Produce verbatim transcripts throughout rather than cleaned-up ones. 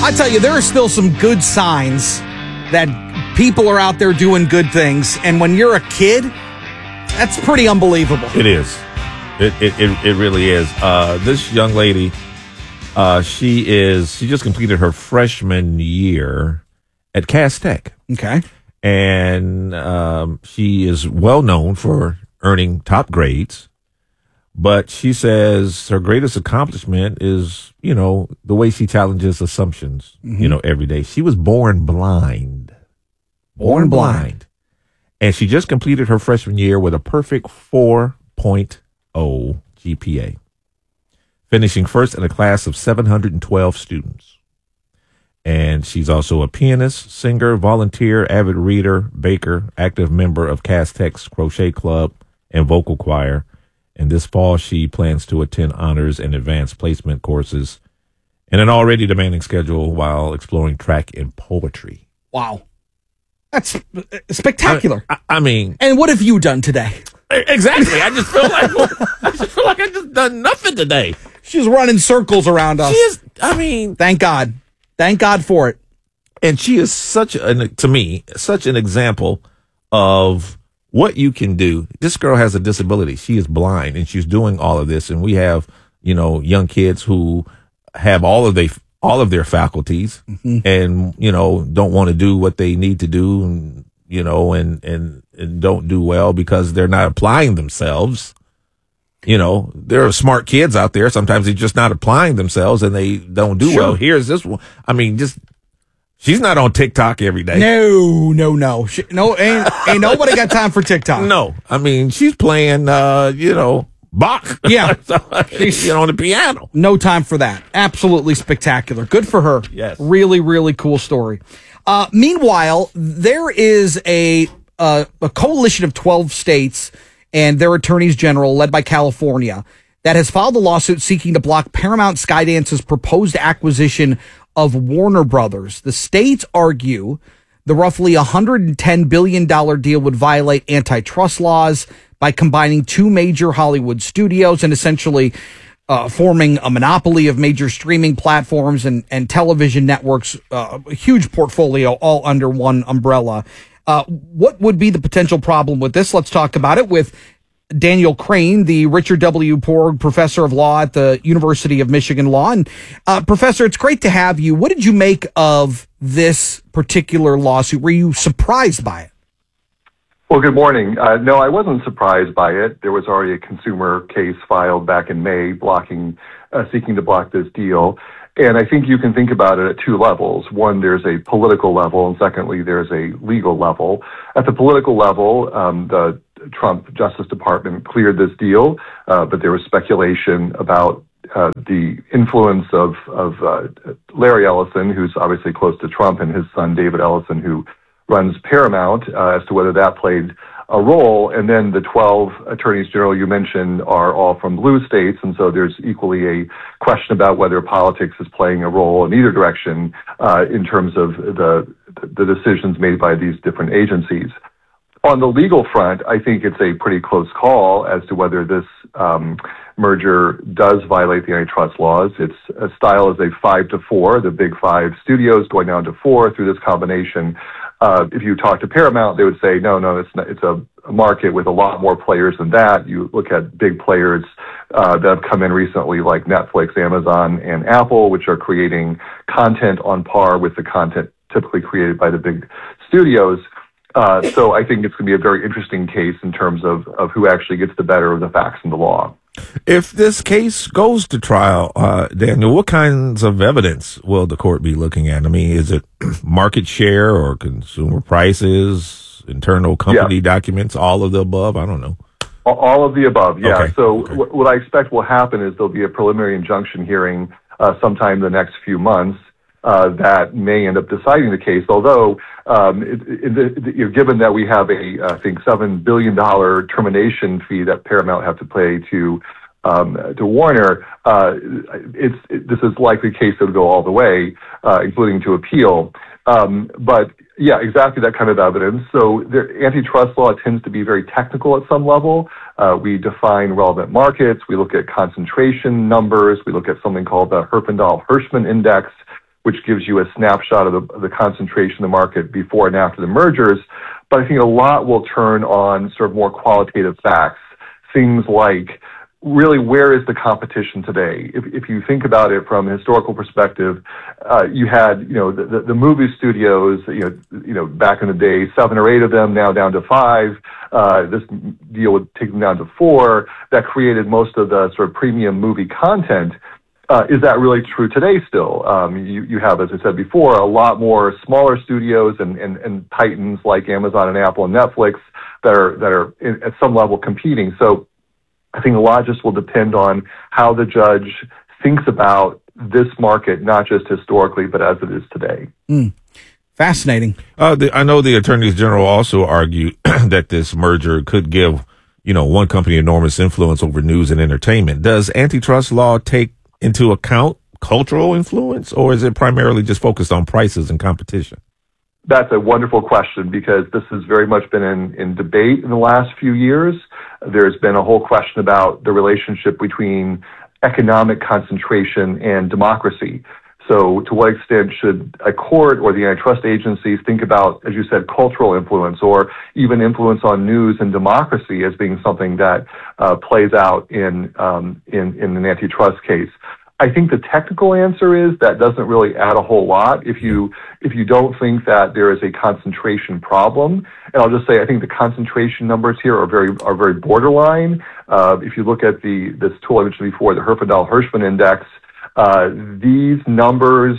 I tell you, there are still some good signs that people are out there doing good things. And when you're a kid, that's pretty unbelievable. It is. It it, it, it really is. Uh, this young lady, uh, she is, she just completed her freshman year at Cass Tech. Okay. And um, she is well known for earning top grades. But she says her greatest accomplishment is, you know, the way she challenges assumptions, mm-hmm. you know, every day. She was born blind. Born, born blind. blind. And she just completed her freshman year with a perfect four point oh G P A, finishing first in a class of seven hundred twelve students. And she's also a pianist, singer, volunteer, avid reader, baker, active member of Cass Tech's Crochet Club and vocal choir. And this fall, she plans to attend honors and advanced placement courses in an already demanding schedule while exploring track and poetry. Wow. That's spectacular. I, I mean. And what have you done today? Exactly. I just feel like I just feel like I just done nothing today. She's running circles around us. She is, I mean. Thank God. Thank God for it. And she is such an, to me, such an example of what you can do. This girl has a disability. She is blind and she's doing all of this. And we have, you know, young kids who have all of they, all of their faculties mm-hmm. and, you know, don't want to do what they need to do and, you know, and, and, and don't do well because they're not applying themselves. You know, there are smart kids out there. Sometimes they're just not applying themselves and they don't do sure. well. Here's this one. I mean, just, she's not on TikTok every day. No, no, no. She, no, ain't, ain't nobody got time for TikTok. No. I mean, she's playing, uh, you know, Bach. Yeah. She's you know, on the piano. No time for that. Absolutely spectacular. Good for her. Yes. Really, really cool story. Uh, meanwhile, there is a, uh, a coalition of twelve states and their attorneys general led by California that has filed a lawsuit seeking to block Paramount Skydance's proposed acquisition of Warner Brothers. The states argue the roughly one hundred ten billion dollars deal would violate antitrust laws by combining two major Hollywood studios and essentially uh, forming a monopoly of major streaming platforms and, and television networks, uh, a huge portfolio all under one umbrella. Uh, what would be the potential problem with this? Let's talk about it with Daniel Crane, the Richard W. Porg Professor of Law at the University of Michigan Law. And uh, Professor, it's great to have you. What did you make of this particular lawsuit? Were you surprised by it? Well, good morning. Uh, no, I wasn't surprised by it. There was already a consumer case filed back in May blocking, uh, seeking to block this deal. And I think you can think about it at two levels. One, there's a political level, and secondly, there's a legal level. At the political level, um, the Trump Justice Department cleared this deal, uh, but there was speculation about uh, the influence of, of uh, Larry Ellison, who's obviously close to Trump, and his son David Ellison, who runs Paramount, uh, as to whether that played a role. And then the twelve attorneys general you mentioned are all from blue states, and so there's equally a question about whether politics is playing a role in either direction uh, in terms of the the decisions made by these different agencies. On the legal front, I think it's a pretty close call as to whether this um, merger does violate the antitrust laws. It's a style as a five to four, the big five studios going down to four through this combination. Uh, if you talk to Paramount, they would say, no, no, it's not, it's a, a market with a lot more players than that. You look at big players uh, that have come in recently like Netflix, Amazon, and Apple, which are creating content on par with the content typically created by the big studios. Uh, so I think it's going to be a very interesting case in terms of, of who actually gets the better of the facts and the law. If this case goes to trial, uh, Daniel, what kinds of evidence will the court be looking at? I mean, is it market share or consumer prices, internal company yeah. documents, all of the above? I don't know. All of the above, yeah. Okay. So okay. w- what I expect will happen is there'll be a preliminary injunction hearing uh, sometime in the next few months uh, that may end up deciding the case, although um, it, it, it, you know, given that we have a, I think, seven billion dollars termination fee that Paramount have to pay to um, to Warner, uh, it's it, this is likely a case that will go all the way, uh, including to appeal. Um, but yeah, exactly that kind of evidence. So the antitrust law tends to be very technical at some level. Uh, we define relevant markets. We look at concentration numbers. We look at something called the Herfindahl-Hirschman Index, which gives you a snapshot of the, of the concentration of the market before and after the mergers. But I think a lot will turn on sort of more qualitative facts, things like really where is the competition today? If, if you think about it from a historical perspective, uh, you had, you know, the, the, the movie studios, you know, you know, back in the day, seven or eight of them, now down to five. Uh, this deal would take them down to four. That created most of the sort of premium movie content. Uh, is that really true today still? Um, you, you have, as I said before, a lot more smaller studios and, and, and titans like Amazon and Apple and Netflix that are, that are in, at some level competing. So I think a lot just will depend on how the judge thinks about this market, not just historically, but as it is today. Mm. Fascinating. Uh, the, I know the attorneys general also argued that this merger could give, you know, one company enormous influence over news and entertainment. Does antitrust law take into account cultural influence, or is it primarily just focused on prices and competition? That's a wonderful question, because this has very much been in, in debate in the last few years. There's been a whole question about the relationship between economic concentration and democracy. So to what extent should a court or the antitrust agencies think about, as you said, cultural influence or even influence on news and democracy as being something that uh, plays out in, um, in, in an antitrust case? I think the technical answer is that doesn't really add a whole lot if you if you don't think that there is a concentration problem. And I'll just say I think the concentration numbers here are very are very borderline. Uh, if you look at the this tool I mentioned before, the Herfindahl-Hirschman Index, uh, these numbers,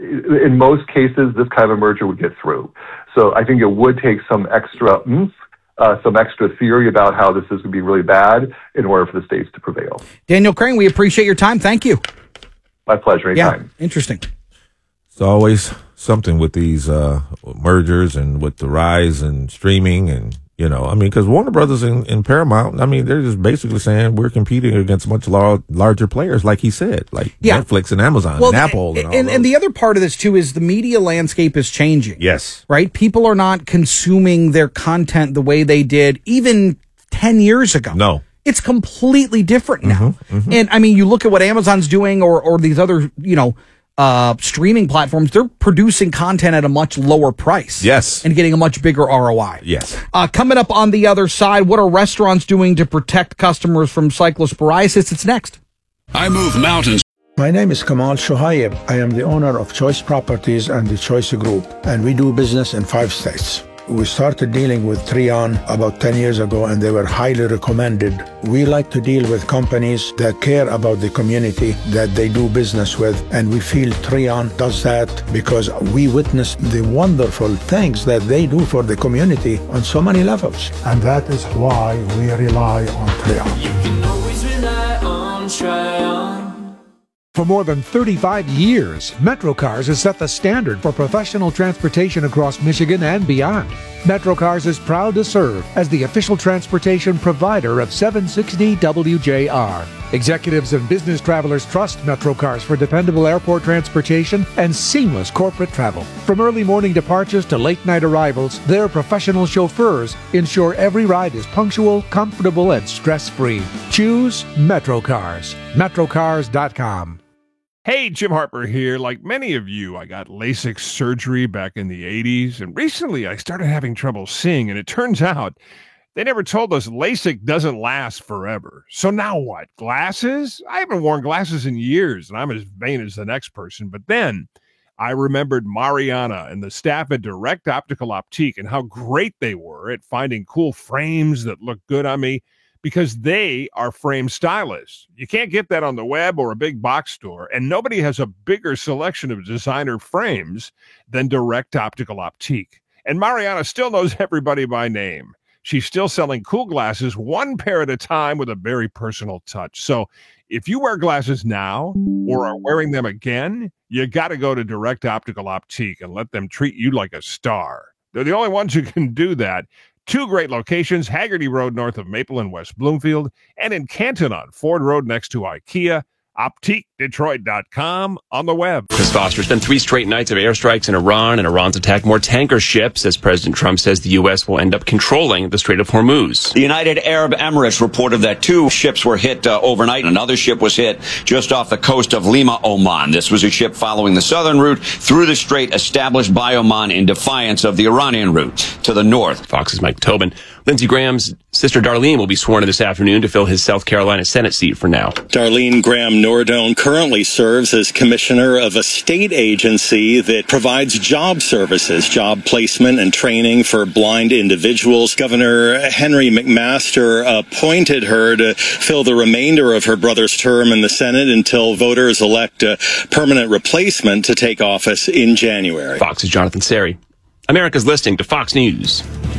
in most cases, this kind of a merger would get through. So I think it would take some extra oomph, Uh, some extra theory about how this is going to be really bad in order for the states to prevail. Daniel Crane, we appreciate your time. Thank you. My pleasure. Anytime. Yeah, interesting. It's always something with these uh, mergers and with the rise in streaming and, you know, I mean, because Warner Brothers and, and Paramount, I mean, they're just basically saying we're competing against much lar- larger players, like he said, like yeah. Netflix and Amazon well, and Apple. And, and, all and, and the other part of this, too, is the media landscape is changing. Yes. Right? People are not consuming their content the way they did even ten years ago. No. It's completely different now. Mm-hmm, mm-hmm. And I mean, you look at what Amazon's doing or, or these other, you know, uh, streaming platforms, they're producing content at a much lower price. Yes. And getting a much bigger R O I. Yes. Uh, coming up on the other side, what are restaurants doing to protect customers from cyclosporiasis? It's next. I move mountains. My name is Kamal Shohaib. I am the owner of Choice Properties and the Choice Group, and we do business in five states. We started dealing with Treon about ten years ago, and they were highly recommended. We like to deal with companies that care about the community that they do business with, and we feel Treon does that because we witness the wonderful things that they do for the community on so many levels. And that is why we rely on Treon. You can always rely on Treon. For more than thirty-five years, MetroCars has set the standard for professional transportation across Michigan and beyond. MetroCars is proud to serve as the official transportation provider of seven sixty W J R. Executives and business travelers trust MetroCars for dependable airport transportation and seamless corporate travel. From early morning departures to late night arrivals, their professional chauffeurs ensure every ride is punctual, comfortable, and stress-free. Choose MetroCars. Metrocars dot com. Hey, Jim Harper here. Like many of you, I got LASIK surgery back in the eighties, and recently I started having trouble seeing, and it turns out they never told us LASIK doesn't last forever. So now what? Glasses? I haven't worn glasses in years, and I'm as vain as the next person. But then I remembered Mariana and the staff at Direct Optical Optique and how great they were at finding cool frames that look good on me, because they are frame stylists. You can't get that on the web or a big box store, and nobody has a bigger selection of designer frames than Direct Optical Optique. And Mariana still knows everybody by name. She's still selling cool glasses, one pair at a time, with a very personal touch. So if you wear glasses now or are wearing them again, you got to go to Direct Optical Optique and let them treat you like a star. They're the only ones who can do that. Two great locations, Haggerty Road north of Maple in West Bloomfield, and in Canton on Ford Road next to IKEA. optique detroit dot com on the web. Chris Foster, it's been three straight nights of airstrikes in Iran, and Iran's attacked more tanker ships as President Trump says the U S will end up controlling the Strait of Hormuz. The United Arab Emirates reported that two ships were hit uh, overnight. Another ship was hit just off the coast of Lima, Oman. This was a ship following the southern route through the strait established by Oman in defiance of the Iranian route to the north. Fox's Mike Tobin. Lindsey Graham's sister Darlene will be sworn in this afternoon to fill his South Carolina Senate seat for now. Darlene Graham Nordone currently serves as commissioner of a state agency that provides job services, job placement and training for blind individuals. Governor Henry McMaster appointed her to fill the remainder of her brother's term in the Senate until voters elect a permanent replacement to take office in January. Fox's Jonathan Seri. America's listening to Fox News.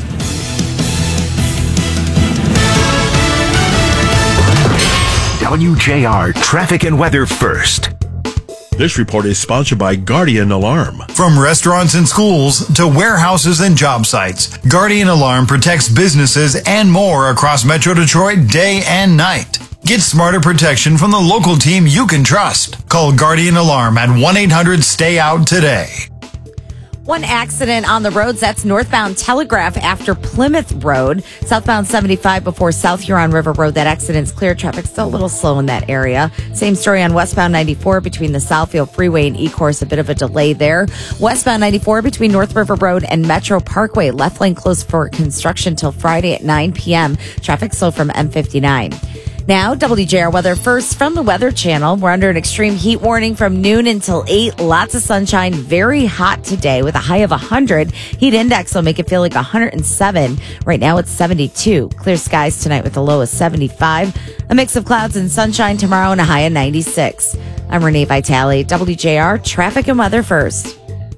W J R Traffic and Weather First. This report is sponsored by Guardian Alarm. From restaurants and schools to warehouses and job sites, Guardian Alarm protects businesses and more across Metro Detroit day and night. Get smarter protection from the local team you can trust. Call Guardian Alarm at one eight hundred stay out today. One accident on the roads. That's northbound Telegraph after Plymouth Road. Southbound seventy-five before South Huron River Road. That accident's clear. Traffic still a little slow in that area. Same story on westbound ninety-four between the Southfield Freeway and E-Course. A bit of a delay there. Westbound ninety-four between North River Road and Metro Parkway. Left lane closed for construction till Friday at nine p.m. Traffic slow from M fifty-nine. Now, W J R weather first from the Weather Channel. We're under an extreme heat warning from noon until eight. Lots of sunshine. Very hot today with a high of one hundred. Heat index will make it feel like one hundred seven. Right now it's seventy-two. Clear skies tonight with a low of seventy-five. A mix of clouds and sunshine tomorrow and a high of ninety-six. I'm Renee Vitale. W J R Traffic and Weather First.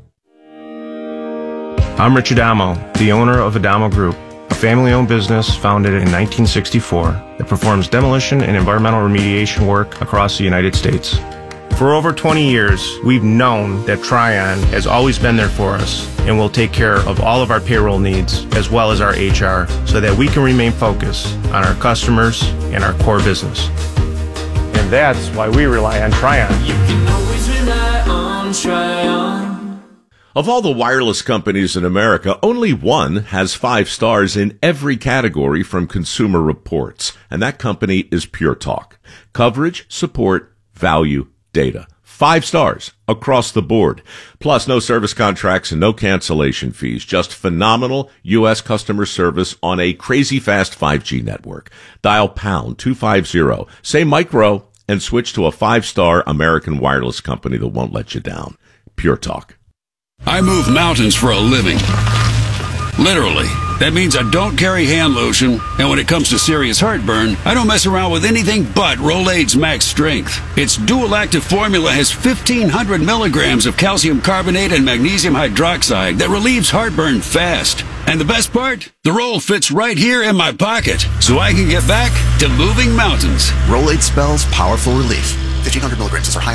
I'm Rich Adamo, the owner of Adamo Group, a family-owned business founded in nineteen sixty-four that performs demolition and environmental remediation work across the United States. For over twenty years, we've known that Tryon has always been there for us and will take care of all of our payroll needs as well as our H R so that we can remain focused on our customers and our core business. And that's why we rely on Tryon. You can always rely on Tryon. Of all the wireless companies in America, only one has five stars in every category from Consumer Reports, and that company is Pure Talk. Coverage, support, value, data. Five stars across the board. Plus, no service contracts and no cancellation fees. Just phenomenal U S customer service on a crazy fast five G network. Dial pound two fifty, say micro, and switch to a five-star American wireless company that won't let you down. Pure Talk. I move mountains for a living. Literally. That means I don't carry hand lotion, and when it comes to serious heartburn, I don't mess around with anything but Rolaids Max Strength. Its dual-active formula has fifteen hundred milligrams of calcium carbonate and magnesium hydroxide that relieves heartburn fast. And the best part? The roll fits right here in my pocket, so I can get back to moving mountains. Rolaids spells powerful relief. fifteen hundred milligrams is our high